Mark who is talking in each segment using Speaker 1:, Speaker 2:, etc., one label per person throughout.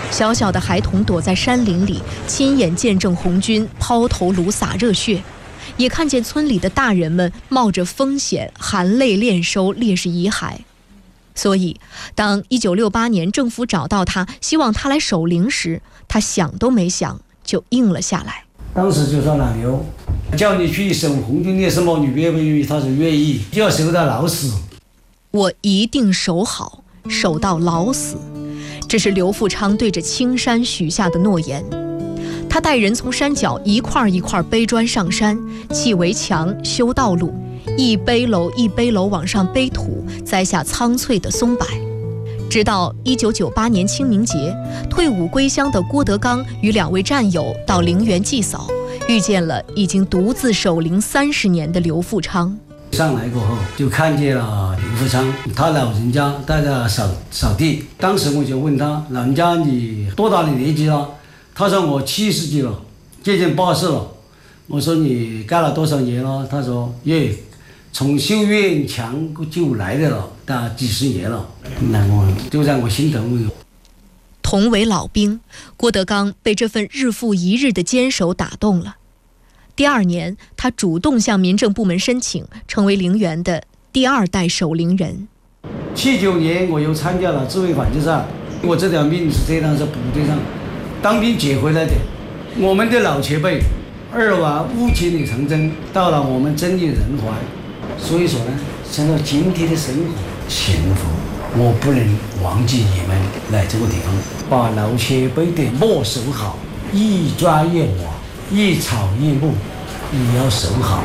Speaker 1: 小小的孩童躲在山林里，亲眼见证红军抛头颅洒热血，也看见村里的大人们冒着风险含泪练收烈士遗骸。所以当1968年政府找到他，希望他来守灵时，他想都没想就应了下来。
Speaker 2: 当时就说老刘，叫你去守红军烈士墓，你愿不愿意？他说愿意，就要守到老死。
Speaker 1: 我一定守好，守到老死。这是刘富昌对着青山许下的诺言。他带人从山脚一块一块背砖上山，砌围墙，修道路，一背篓一背篓往上背土，栽下苍翠的松柏。直到1998年清明节，退伍归乡的郭德纲与2位战友到陵园祭扫，遇见了已经独自守灵30年的刘富昌。
Speaker 2: 上来过后就看见了刘富昌，他老人家在那扫地。当时我就问他，老人家你多大的年纪了？他说我70几了，接近80了。我说你干了多少年了？他说从修院墙就来的了，大几十年了。那我就在我心头。
Speaker 1: 同为老兵，郭德纲被这份日复一日的坚守打动了。第2年，他主动向民政部门申请，成为陵园的第2代守陵人。
Speaker 2: 79年，我又参加了自卫反击战。我这条命是这样，是部队上当兵捡回来的。我们的老前辈2往5千里长征，到了我们真义人怀。所以说呢，想到今天的生活幸福，我不能忘记你们来这个地方，把老前辈的墓守好，一砖一瓦，一草一木，也要守好。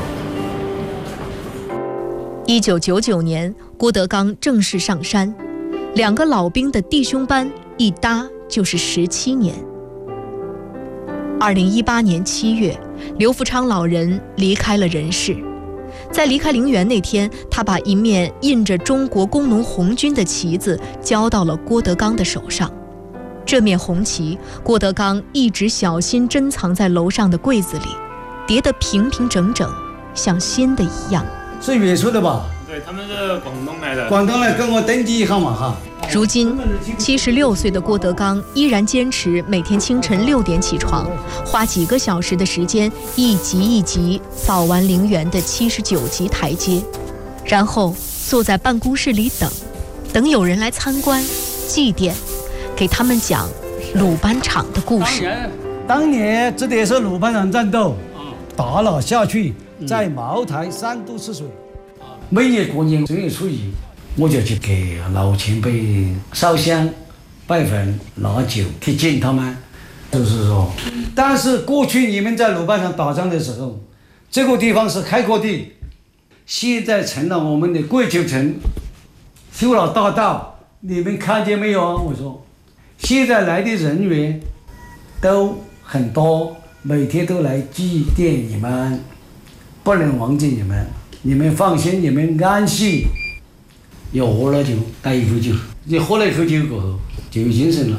Speaker 1: 1999年，郭德纲正式上山，2个老兵的弟兄班一搭就是17年。2018年7月，刘富昌老人离开了人世。在离开陵园那天，他把一面印着中国工农红军的旗子交到了郭德纲的手上。这面红旗，郭德纲一直小心珍藏在楼上的柜子里，叠得平平整整，像新的一样。
Speaker 2: 是远处的吧？
Speaker 3: 对，他们是广东来的。
Speaker 2: 广东来跟我登记一号码哈。
Speaker 1: 如今76岁的郭德纲依然坚持每天清晨6点起床，花几个小时的时间，一级一级扫完陵园的79级台阶，然后坐在办公室里等有人来参观、祭奠，给他们讲鲁班场的故事。
Speaker 2: 当年这也是鲁班场战斗，打了下去，在茅台3度赤水。每年过年正月初1，我就去给老前辈烧香、拜坟、拿酒去见他们。就是说，但是过去你们在鲁班场打仗的时候，这个地方是开阔地，现在成了我们的桂球城，修了大道，你们看见没有啊？我说，现在来的人员都很多，每天都来祭奠你们，不能忘记你们。你们放心，你们安心。要喝了酒，带一口酒，你喝了一口酒过后就有精神了。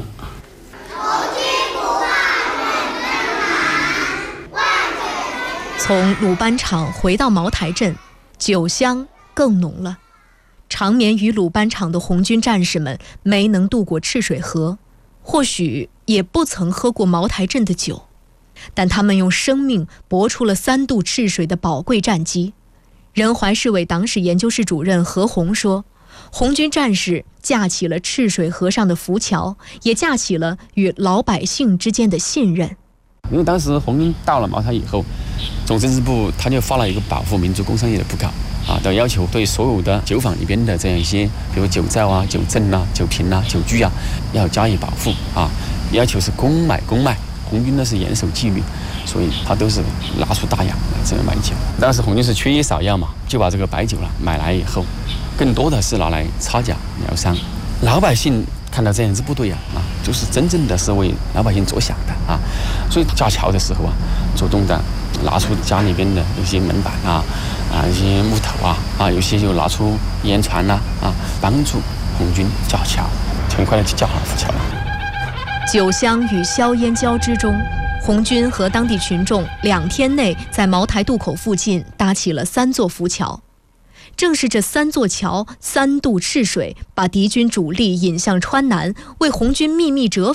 Speaker 1: 从鲁班场回到茅台镇，酒香更浓了。长眠于鲁班场的红军战士们没能渡过赤水河，或许也不曾喝过茅台镇的酒，但他们用生命搏出了3渡赤水的宝贵战绩。仁怀市委党史研究室主任何红说，红军战士架起了赤水河上的浮桥，也架起了与老百姓之间的信任。
Speaker 4: 因为当时红军到了茅台以后，总政治部他就发了一个保护民族工商业的布告的要求，对所有的酒坊里边的这样一些，比如酒造啊、酒证啊、酒瓶啊、酒具啊，要加以保护要求是公卖。红军呢是严守纪律，所以他都是拿出大洋来这样买酒。当时红军是缺医少药嘛，就把这个白酒买来以后，更多的是拿来擦脚疗伤。老百姓看到这样支部队就是真正的是为老百姓着想的所以架桥的时候主动的拿出家里边的有些门板一些木头有些就拿出烟船帮助红军架桥，很快的就架好浮桥了。
Speaker 1: 酒香与硝烟交织中，红军和当地群众2天内在茅台渡口附近搭起了3座浮桥。正是这3座桥3渡赤水，把敌军主力引向川南，为红军秘密折